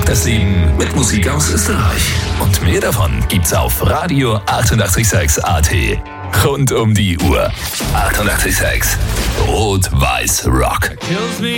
Das Leben mit Musik aus Österreich. Und mehr davon gibt's auf Radio 886 AT. Rund um die Uhr. 886 Rot-Weiß Rock. Kills me